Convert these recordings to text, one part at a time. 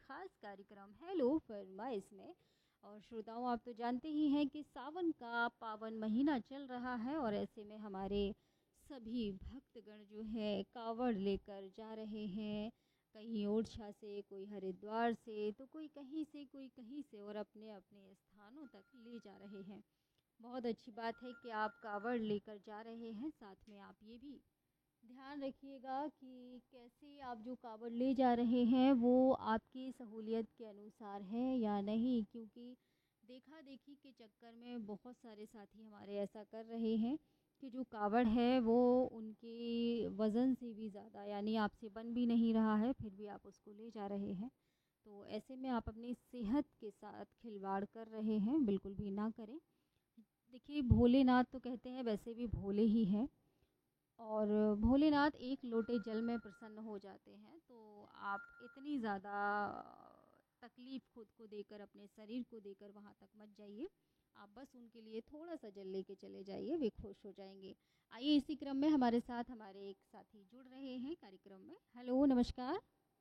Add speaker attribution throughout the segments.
Speaker 1: खास कार्यक्रम हेलो फरमाइश में। और श्रोताओं, आप तो जानते ही हैं कि सावन का पावन महीना चल रहा है और ऐसे में हमारे सभी भक्तगण जो है कावड़ लेकर जा रहे हैं, कहीं ओरछा से, कोई हरिद्वार से, तो कोई कहीं से, कोई कहीं से, और अपने अपने स्थानों तक ले जा रहे हैं। बहुत अच्छी बात है कि आप कावड़ लेकर जा रहे हैं। साथ में आप ये भी ध्यान रखिएगा कि कैसे आप जो कावड़ ले जा रहे हैं वो आपकी सहूलियत के अनुसार है या नहीं, क्योंकि देखा देखी के चक्कर में बहुत सारे साथी हमारे ऐसा कर रहे हैं कि जो कावड़ है वो उनके वज़न से भी ज़्यादा, यानी आपसे बन भी नहीं रहा है, फिर भी आप उसको ले जा रहे हैं। तो ऐसे में आप अपनी सेहत के साथ खिलवाड़ कर रहे हैं, बिल्कुल भी ना करें। देखिए, भोलेनाथ तो कहते हैं वैसे भी भोले ही हैं, और भोलेनाथ एक लोटे जल में प्रसन्न हो जाते हैं। तो आप इतनी ज़्यादा तकलीफ़ खुद को देकर, अपने शरीर को देकर वहाँ तक मत जाइए। आप बस उनके लिए थोड़ा सा जल लेके चले जाइए, वे खुश हो जाएंगे। आइए, इसी क्रम में हमारे साथ हमारे एक साथी जुड़ रहे हैं कार्यक्रम में। हेलो, नमस्कार।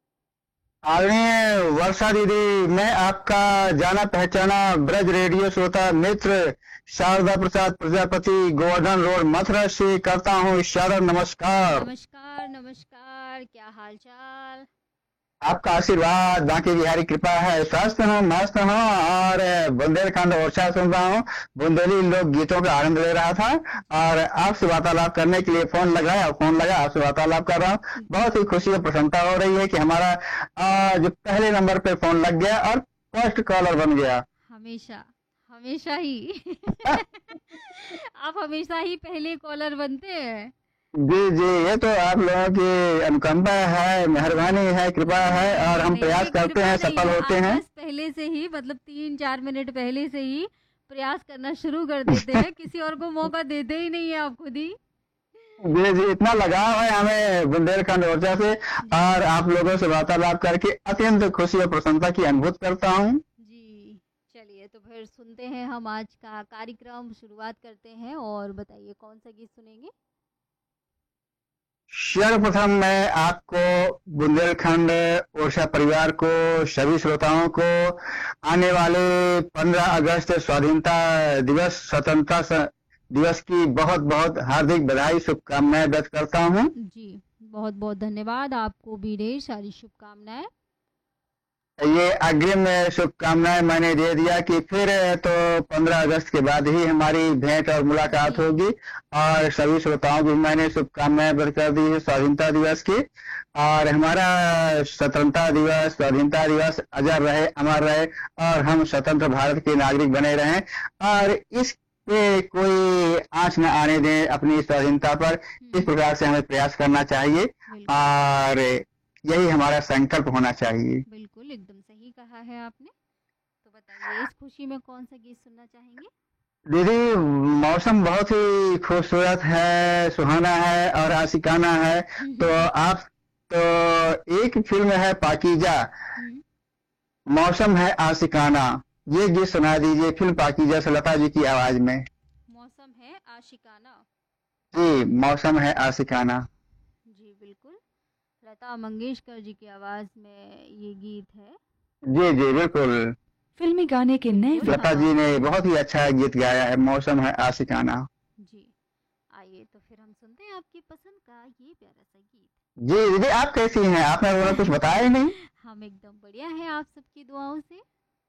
Speaker 2: आदरणीय वर्षा दीदी, मैं आपका जाना पहचाना ब्रज रेडियो श्रोता मित्र शारदा प्रसाद प्रजापति गोवर्धन रोड मथुरा से करता हूँ सादर नमस्कार।
Speaker 1: नमस्कार नमस्कार, क्या हाल चाल?
Speaker 2: आपका आशीर्वाद, बाकी बिहारी कृपा है। स्वस्थ हूँ, मस्त हूँ और बुंदेलखंड ओरछा सुन रहा हूँ। बुंदेली लोक गीतों का आनंद ले रहा था और आपसे वार्तालाप करने के लिए फोन लगा आपसे वार्तालाप कर रहा हूँ। बहुत ही खुशी और प्रसन्नता हो रही है कि हमारा जो पहले नंबर पे फोन लग गया और फर्स्ट कॉलर बन गया।
Speaker 1: हमेशा हमेशा ही आप हमेशा ही पहले कॉलर बनते हैं।
Speaker 2: जी जी, ये तो आप लोगों की अनुकंपा है, मेहरबानी है, कृपा है और हम
Speaker 1: नहीं
Speaker 2: प्रयास
Speaker 1: नहीं,
Speaker 2: करते
Speaker 1: कृपा
Speaker 2: हैं,
Speaker 1: नहीं
Speaker 2: सफल
Speaker 1: है।
Speaker 2: होते
Speaker 1: आप
Speaker 2: हैं।
Speaker 1: बस पहले से ही, मतलब 3-4 मिनट पहले से ही प्रयास करना शुरू कर देते हैं, किसी और को मौका देते ही नहीं है आप खुद ही।
Speaker 2: जी जी, इतना लगाव है हमें बुंदेलखंड ओरछा से
Speaker 1: जी
Speaker 2: और आप लोगों से वार्तालाप करके अत्यंत खुशी और प्रसन्नता की अनुभूत करता हूँ।
Speaker 1: जी, चलिए तो फिर सुनते हैं हम आज का कार्यक्रम, शुरुआत करते हैं। और बताइए कौन सा गीत सुनेंगे?
Speaker 2: सर्वप्रथम मैं आपको, बुंदेलखंड ओरछा परिवार को, सभी श्रोताओं को आने वाले 15 अगस्त स्वाधीनता दिवस, स्वतंत्रता दिवस की बहुत बहुत हार्दिक बधाई, शुभकामनाएं व्यक्त करता हूँ।
Speaker 1: जी, बहुत बहुत धन्यवाद, आपको भी ढेर सारी शुभकामनाएं।
Speaker 2: ये अग्रिम शुभकामनाएं मैंने दे दिया कि फिर तो 15 अगस्त के बाद ही हमारी भेंट और मुलाकात
Speaker 1: जी
Speaker 2: होगी और सभी श्रोताओं की मैंने शुभकामनाएं व्यक्त कर दी है स्वाधीनता दिवस की। और हमारा स्वतंत्रता दिवस, स्वाधीनता दिवस अजर रहे, अमर रहे और हम स्वतंत्र भारत के नागरिक बने रहें और इस पे कोई आंच न आने दें अपनी स्वाधीनता पर। इस प्रकार से हमें प्रयास करना चाहिए
Speaker 1: बिल्कुल
Speaker 2: और यही हमारा संकल्प होना चाहिए।
Speaker 1: बिल्कुल, एकदम सही कहा है आपने। तो बताइए, इस खुशी में कौन सा गीत सुनना चाहेंगे?
Speaker 2: दीदी, मौसम बहुत ही खूबसूरत है, सुहाना है और आशिकाना है। तो आप तो एक फिल्म है पाकीजा,
Speaker 1: हम्म,
Speaker 2: मौसम है आशिकाना, ये गीत सुना दीजिए फिल्म पाकीजा से लता जी की आवाज में।
Speaker 1: मौसम है आशिकाना।
Speaker 2: जी, मौसम है आशिकाना।
Speaker 1: जी बिल्कुल, लता मंगेशकर जी की आवाज़ में ये गीत है।
Speaker 2: जी जी बिल्कुल,
Speaker 3: फिल्मी गाने के नए
Speaker 1: बिल्कुल,
Speaker 2: लता जी ने बहुत ही अच्छा गीत गाया है, मौसम है आशिकाना।
Speaker 1: जी, आइए तो फिर हम सुनते हैं आपकी पसंद का ये प्यारा सा गीत।
Speaker 2: जी दीदी, आप कैसी हैं? आपने उन्हें कुछ बताया ही नहीं।
Speaker 1: हम एकदम बढ़िया हैं आप सबकी दुआओं से।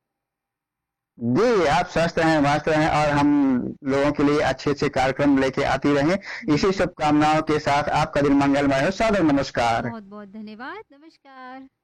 Speaker 2: जी, आप स्वस्थ हैं, मस्त हैं और हम लोगों के लिए अच्छे अच्छे कार्यक्रम लेके आती रहें। इसी
Speaker 1: जी,
Speaker 2: शुभकामनाओं के साथ आपका दिन मंगलमय हो। सादर नमस्कार।
Speaker 1: बहुत बहुत धन्यवाद, नमस्कार।